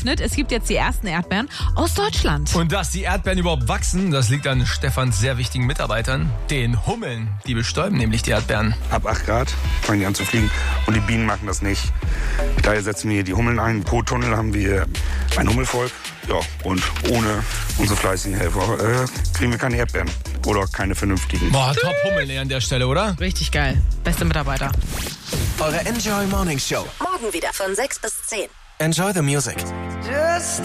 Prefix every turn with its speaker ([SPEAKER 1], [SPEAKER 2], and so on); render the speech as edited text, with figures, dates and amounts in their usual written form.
[SPEAKER 1] eröffnet. Es gibt jetzt die ersten Erdbeeren aus Deutschland.
[SPEAKER 2] Und dass die Erdbeeren überhaupt wachsen, das liegt an Stefans sehr wichtigen Mitarbeitern, den Hummeln. Die bestäuben nämlich die Erdbeeren.
[SPEAKER 3] Ab 8 Grad fangen die an zu fliegen und die Bienen machen das nicht. Daher setzen wir die Hummeln ein. Pro Tunnel haben wir ein Hummelvolk. Ja, und ohne unsere fleißigen Helfer kriegen wir keine Erdbeeren oder keine vernünftigen.
[SPEAKER 2] Boah, top Hummeln an der Stelle, oder?
[SPEAKER 1] Richtig geil. Beste Mitarbeiter.
[SPEAKER 4] Eure Enjoy Morning Show.
[SPEAKER 5] Morgen wieder von 6 bis 10.
[SPEAKER 4] Enjoy the music.